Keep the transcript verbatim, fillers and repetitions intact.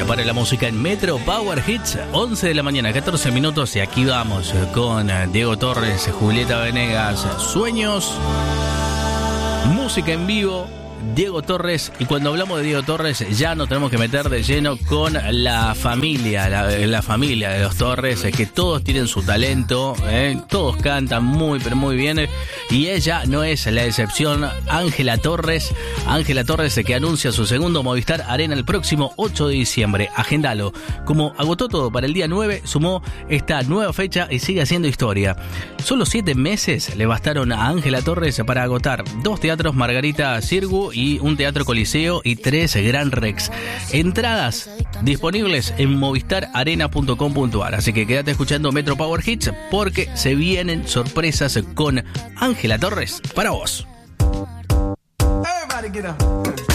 para la música en Metro Power Hits, once de la mañana, catorce minutos, y aquí vamos con Diego Torres, Julieta Venegas, Sueños, música en vivo, Diego Torres. Y cuando hablamos de Diego Torres ya nos tenemos que meter de lleno con la familia, la, la familia de los Torres, que todos tienen su talento, ¿eh? Todos cantan muy pero muy bien, y ella no es la excepción. Ángela Torres, Ángela Torres que anuncia su segundo Movistar Arena el próximo ocho de diciembre. Agéndalo. Como agotó todo para el día nueve, sumó esta nueva fecha y sigue haciendo historia. Solo siete meses le bastaron a Ángela Torres para agotar dos teatros Margarita Sirgu y un teatro Coliseo y tres Gran Rex. Entradas disponibles en movistar arena punto com punto ar. Así que quédate escuchando Metro Power Hits porque se vienen sorpresas con Ángela Torres para vos. Everybody get up.